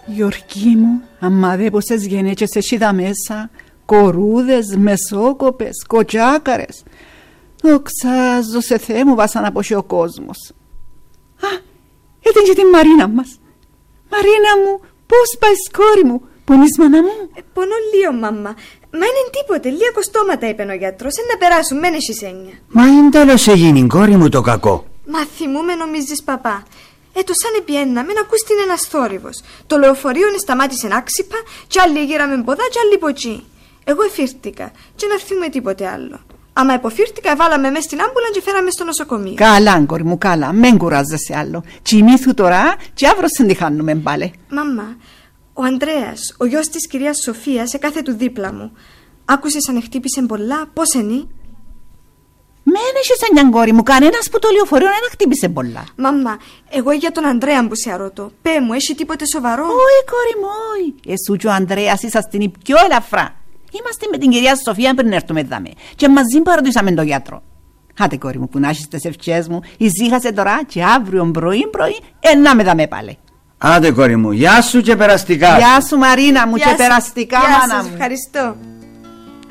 Γιορκή μου, άμα δε πόσες γενέτσες εσύ τα μέσα, κορούδες, μεσόκοπες, κοτσάκαρες. Δοξάζω σε Θεέ μου βάσαν από ο κόσμος. Α, ήταν και την Μαρίνα μας. Μαρίνα μου, πώς πάει σκόρη μου, πονείς μάνα μου? Πονώ λίγο, μάμα. Μα είναι τίποτε, λίγα κοστώματα είπε ο γιατρός. Να περάσουν, μένε εσείς έννοια. Μα είναι τέλος έγινε κόρη μου το κακό. Μα θυμούμε νομίζεις παπά. Σαν επιένα, μην ακούς την ένας θόρυβος. Το λεωφορείο σταμάτησε άξιπα, κι άλλοι γύραμε ποδά, κι άλλοι ποτσί. Εγώ εφήρτηκα, και να θυμούμε τίποτε άλλο. Άμα υποφύρτηκα, βάλαμε μέσα στην άμπουλα και φέραμε στο νοσοκομείο. Καλά, κόρη μου, καλά, μην κουράζεσαι άλλο. Τσιμήθου τώρα, και αύριο συντυχάνουμε πάλι. Μαμά, ο Ανδρέας, ο γιος της κυρίας Σοφίας, σε κάθε του δίπλα μου. Άκουσες αν χτύπησε πολλά, πώς είναι? Μεν έχεις εννιά κόρη μου, κανένας που το λεωφορείο δεν χτύπησε πολλά. Μαμά, εγώ για τον Ανδρέα που σε αρωτώ. Πέ μου, έχει τίποτε σοβαρό? Όχι κόρη μου, όχι. Εσού και ο Ανδρέας είσαστε η πιο ελαφρά. Είμαστε με την κυρία Σοφία πριν έρθουμε εδώ και μαζί παρατήσαμε τον γιατρό. Άντε κόρη μου που να έχεις τις ευχές μου, ησύχασε τώρα και αύριο πρωί να με δάμε πάλι. Άντε κόρη μου, γεια σου και περαστικά. Γεια σου Μαρίνα μου και περαστικά μάνα μου. Γεια σας, ευχαριστώ.